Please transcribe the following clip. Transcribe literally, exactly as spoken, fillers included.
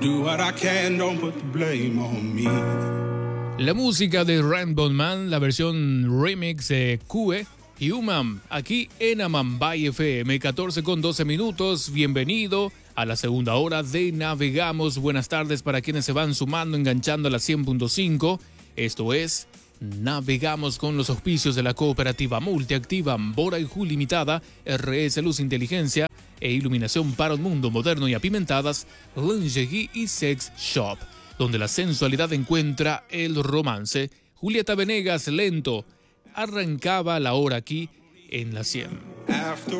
Do what I can, don't put the blame on me. La música de Rainbow Man, la versión remix de Cue Human, aquí en Amambay F M, catorce con doce minutos. Bienvenido a la segunda hora de Navegamos. Buenas tardes para quienes se van sumando, enganchando a la cien punto cinco. Esto es Navegamos con los auspicios de la cooperativa multiactiva Bora y Ju Limitada, R S Luz Inteligencia e Iluminación para un Mundo Moderno y Apimentadas, Lingerie y Sex Shop, donde la sensualidad encuentra el romance. Julieta Venegas, Lento, arrancaba la hora aquí en la cien. After